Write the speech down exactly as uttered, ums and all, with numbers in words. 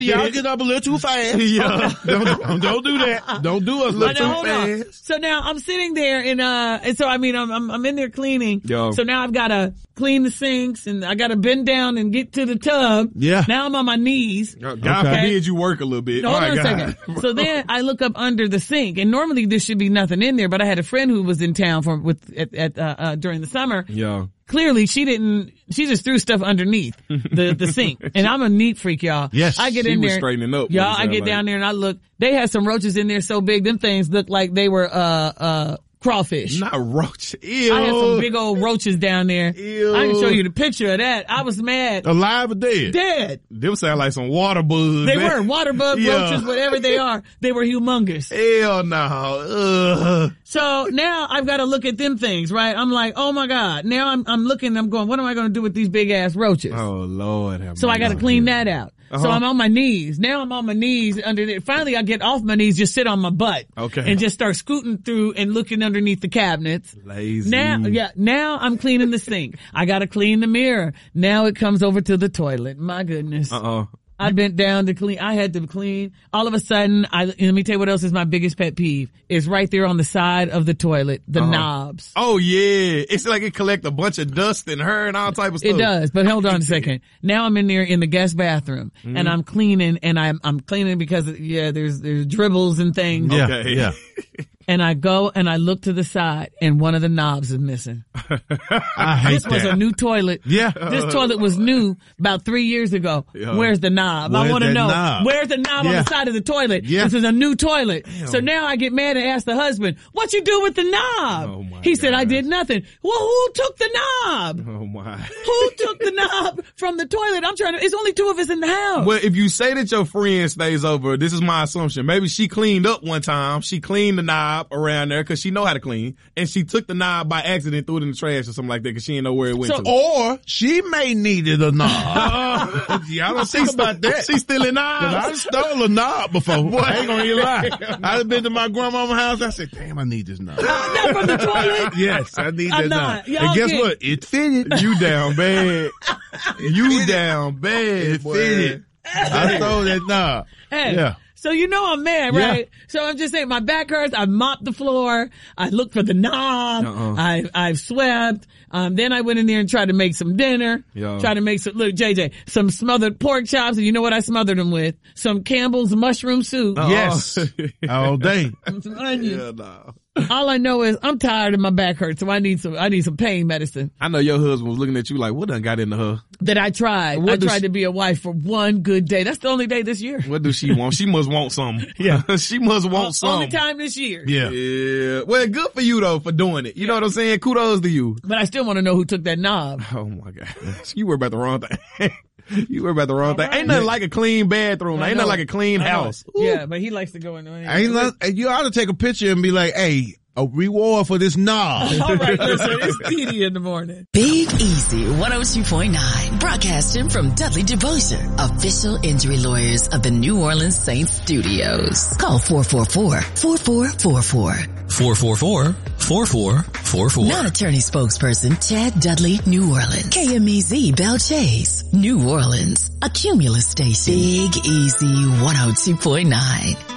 Y'all get up a little too fast. Yeah. don't, don't do that. Don't do us a little now, too fast. On. So now I'm sitting there and, uh, and so I mean, I'm, I'm, I'm in there cleaning. Yo. So now I've got to clean the sinks and I got to bend down and get to the tub. Yeah. Now I'm on my knees. God okay. forbid you work a little bit. No, hold on a second. So then I look up under the sink and normally there should be nothing in there, but I had a friend who was in town for, with, at, at, uh, uh, during the summer. Yeah. Clearly she didn't, she just threw stuff underneath the, the sink. And I'm a neat freak, y'all. Yes. I get she in was there. straightening up. Y'all, I get like. down there and I look, they had some roaches in there so big, them things looked like they were, uh, uh, crawfish. Not roach. Ew. I had some big old roaches down there. Ew. I can show you the picture of that. I was mad. Alive or dead? Dead. Them sound like some water bugs. They were water bug, yeah. roaches, whatever they are. They were humongous. Hell no. Ugh. So now I've got to look at them things, right? I'm like, oh my God. Now I'm, I'm looking, I'm going, what am I going to do with these big ass roaches? Oh Lord. So I got to clean that out. Uh-huh. So I'm on my knees. Now I'm on my knees underneath. Finally I get off my knees, just sit on my butt. Okay. And just start scooting through and looking underneath the cabinets. Lazy. Now, yeah, now I'm cleaning the sink. I gotta clean the mirror. Now it comes over to the toilet. My goodness. Uh-oh. I bent down to clean. I had to clean. All of a sudden, I, let me tell you what else is my biggest pet peeve. It's right there on the side of the toilet, the uh-huh. knobs. Oh yeah. It's like it collect a bunch of dust and hair and all type of stuff. It does, but hold on a second. Now I'm in there in the guest bathroom mm-hmm. and I'm cleaning and I'm, I'm cleaning because, yeah, there's, there's dribbles and things. Yeah, okay. Yeah. And I go and I look to the side and one of the knobs is missing. I hate this that. was a new toilet. Yeah. This toilet was new about three years ago. Yeah. Where's the knob? Where's I want to know. Knob? Where's the knob yeah. on the side of the toilet? Yeah. This is a new toilet. Damn. So now I get mad and ask the husband, what you do with the knob? Oh my he said, God. I did nothing. Well, who took the knob? Oh my. Who took the knob from the toilet? I'm trying to, it's only two of us in the house. Well, if you say that your friend stays over, this is my assumption. Maybe she cleaned up one time. She cleaned the knob around there because she know how to clean. And she took the knob by accident, threw it in the trash or something like that because she didn't know where it went so, to. Or she may needed a knob. uh, Y'all don't think about that. She stealing knobs. I stole a knob before. Boy, I ain't gonna even lie. I've been to my grandmama's house. I said, damn, I need this knob. Uh, not from the toilet? Yes, I need I'm that not. knob. Y'all And guess get... what? It fitted. You down bad. You down bad. It boy. fitted. I stole that knob. Hey. Yeah. So you know I'm mad, right? Yeah. So I'm just saying my back hurts. I mopped the floor. I looked for the knob. Uh-uh. I, I've swept. Um, then I went in there and tried to make some dinner. Yo. Tried to make some, look, J J, some smothered pork chops. And you know what I smothered them with? Some Campbell's mushroom soup. Uh-uh. Yes. All day. And some onions. Yeah, no. All I know is I'm tired and my back hurts, so I need some, I need some pain medicine. I know your husband was looking at you like, what done got into her? That I tried. What I does tried she- to be a wife for one good day. That's the only day this year. What does she want? She must want something. Yeah. She must want something. Only time this year. Yeah. Yeah. Well, good for you though for doing it. You know what I'm saying? Kudos to you. But I still want to know who took that knob. Oh my God. You worry about the wrong thing. You worry about the wrong All thing. right. Ain't nothing like a clean bathroom. I Ain't know. nothing like a clean I know. house. Ooh. Yeah, but he likes to go in there. Ain't not, you ought to take a picture and be like, hey, a reward for this knob. All right, listen, it's Petey in the morning. Big Easy one oh two point nine, broadcasting from Dudley DeVotion, official injury lawyers of the New Orleans Saints studios. Call four four four, four four four four. four four four, four four four four. Non-attorney spokesperson Chad Dudley, New Orleans. K M E Z Bell Chase, New Orleans. A Cumulus station. Big Easy one oh two point nine.